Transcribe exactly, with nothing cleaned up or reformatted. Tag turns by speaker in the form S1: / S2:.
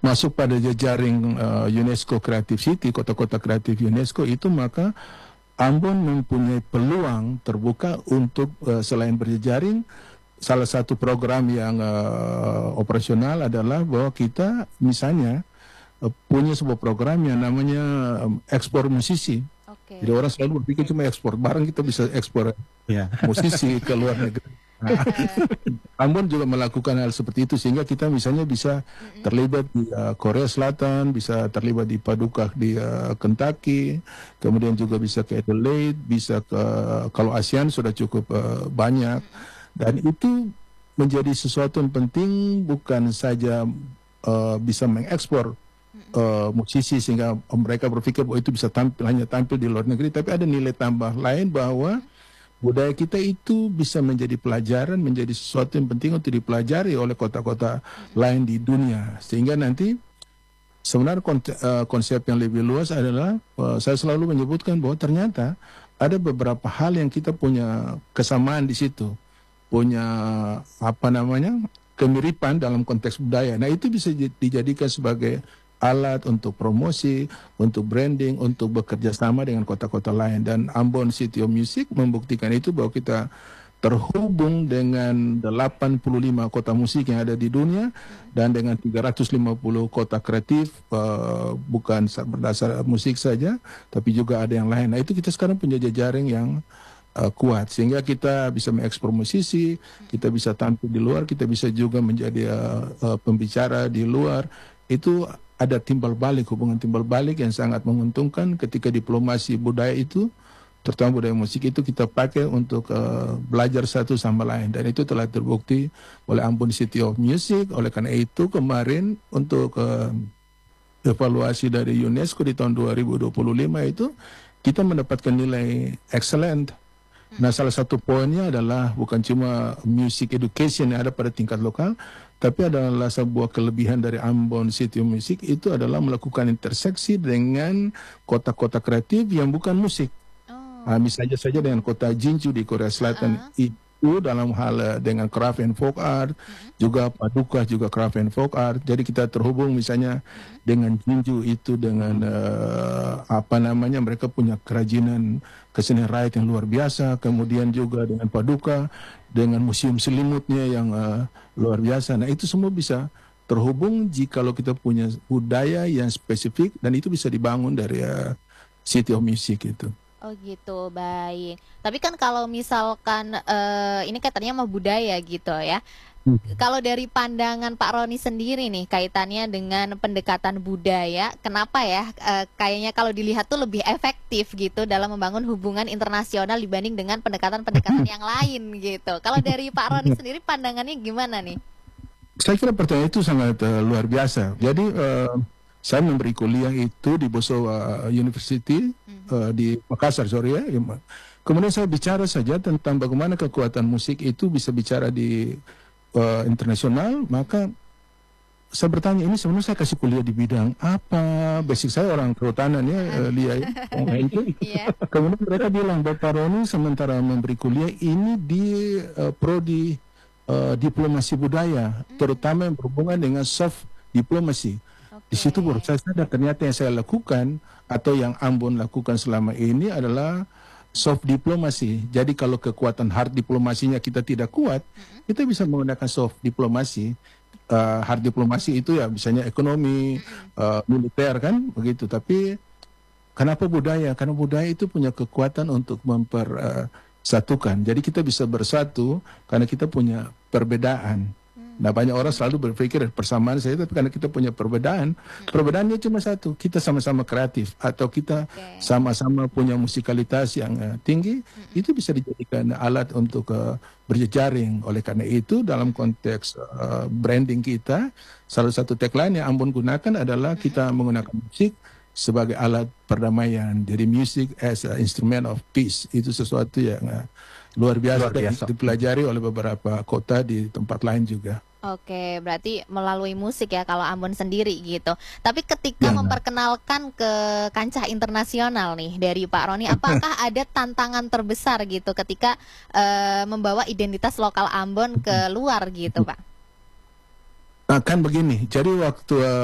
S1: masuk pada jejaring uh, UNESCO Creative City, kota-kota kreatif UNESCO itu, maka Ambon mempunyai peluang terbuka untuk uh, selain berjejaring. Salah satu program yang uh, operasional adalah bahwa kita misalnya uh, punya sebuah program yang namanya um, ekspor musisi.
S2: Okay.
S1: Jadi orang selalu berpikir cuma ekspor barang, kita bisa ekspor
S3: yeah.
S1: musisi ke luar negeri. Nah, Ambon juga melakukan hal seperti itu, sehingga kita misalnya bisa terlibat di uh, Korea Selatan, bisa terlibat di Paducah di uh, Kentucky, kemudian juga bisa ke Adelaide, bisa ke, kalau ASEAN sudah cukup uh, banyak. Dan itu menjadi sesuatu yang penting, bukan saja uh, bisa mengekspor uh, musisi sehingga mereka berpikir bahwa itu bisa tampil, hanya tampil di luar negeri, tapi ada nilai tambah lain bahwa budaya kita itu bisa menjadi pelajaran, menjadi sesuatu yang penting untuk dipelajari oleh kota-kota lain di dunia. Sehingga nanti sebenarnya konsep yang lebih luas adalah, uh, saya selalu menyebutkan bahwa ternyata ada beberapa hal yang kita punya kesamaan di situ. Punya apa namanya kemiripan dalam konteks budaya. Nah, itu bisa dijadikan sebagai alat untuk promosi, untuk branding, untuk bekerja sama dengan kota-kota lain. Dan Ambon City of Music membuktikan itu, bahwa kita terhubung dengan delapan puluh lima kota musik yang ada di dunia dan dengan tiga ratus lima puluh kota kreatif, uh, bukan berdasar musik saja, tapi juga ada yang lain. Nah, itu kita sekarang punya jejaring yang Uh, kuat, sehingga kita bisa mengekspor musisi, kita bisa tampil di luar, kita bisa juga menjadi uh, uh, pembicara di luar. Itu ada timbal balik, hubungan timbal balik yang sangat menguntungkan ketika diplomasi budaya itu, terutama budaya musik itu, kita pakai untuk uh, belajar satu sama lain. Dan itu telah terbukti oleh Ambon City of Music. Oleh karena itu kemarin untuk uh, evaluasi dari UNESCO di tahun dua ribu dua puluh lima itu, kita mendapatkan nilai excellent. Nah, salah satu poinnya adalah bukan cuma music education yang ada pada tingkat lokal, tapi adalah sebuah kelebihan dari Ambon City of Music itu adalah melakukan interseksi dengan kota-kota kreatif yang bukan musik. Oh. Nah, misalnya saja dengan kota Jinju di Korea Selatan, uh -huh. itu dalam hal uh, dengan craft and folk art, uh -huh. juga Paducah juga craft and folk art. Jadi kita terhubung misalnya uh -huh. dengan Jinju itu dengan uh, apa namanya, mereka punya kerajinan kesenian rakyat yang luar biasa, kemudian juga dengan Paducah, dengan museum selimutnya yang uh, luar biasa. Nah, itu semua bisa terhubung jikalau kita punya budaya yang spesifik, dan itu bisa dibangun dari uh, City of Music itu.
S2: Oh gitu, baik. Tapi kan kalau misalkan uh, ini katanya mah budaya gitu ya. Hmm. Kalau dari pandangan Pak Roni sendiri nih, kaitannya dengan pendekatan budaya, kenapa ya uh, kayaknya kalau dilihat tuh lebih efektif gitu dalam membangun hubungan internasional dibanding dengan pendekatan-pendekatan yang lain gitu. Kalau dari Pak Roni sendiri pandangannya gimana nih?
S1: Saya kira pertanyaan itu sangat uh, luar biasa. Jadi uh, saya memberi kuliah itu di Bosowa University hmm. uh, di Makassar, sorry ya. Kemudian saya bicara saja tentang bagaimana kekuatan musik itu bisa bicara di Uh, internasional. Maka saya bertanya, ini sebenarnya saya kasih kuliah di bidang apa? Basic saya orang kehutanan ya, uh, Lia ya. Yeah. Kemudian mereka bilang, Bapak Roni sementara memberi kuliah ini di uh, prodi uh, diplomasi budaya, mm. terutama yang berhubungan dengan soft diplomasi. Okay. Di situ baru saya sadar ternyata yang saya lakukan atau yang Ambon lakukan selama ini adalah soft diplomasi. Jadi kalau kekuatan hard diplomasinya kita tidak kuat, mm-hmm. kita bisa menggunakan soft diplomasi. Uh, hard diplomasi itu ya misalnya ekonomi, mm-hmm. uh, militer kan, begitu. Tapi kenapa budaya? Karena budaya itu punya kekuatan untuk mempersatukan. Jadi kita bisa bersatu karena kita punya perbedaan. Nah, banyak orang selalu berpikir persamaan saya, tapi karena kita punya perbedaan, perbedaannya cuma satu, kita sama-sama kreatif atau kita sama-sama punya musikalitas yang uh, tinggi, itu bisa dijadikan alat untuk uh, berjejaring. Oleh karena itu dalam konteks uh, branding kita, salah satu tagline yang Ambon gunakan adalah kita menggunakan musik sebagai alat perdamaian. Jadi music as an instrument of peace, itu sesuatu yang uh, luar biasa, luar biasa dipelajari oleh beberapa kota di tempat lain juga.
S2: Oke, berarti melalui musik ya kalau Ambon sendiri gitu. Tapi ketika ya, memperkenalkan ke kancah internasional nih dari Pak Roni, apakah ada tantangan terbesar gitu ketika uh, membawa identitas lokal Ambon ke luar gitu, Pak?
S1: Nah, kan begini, jadi waktu uh,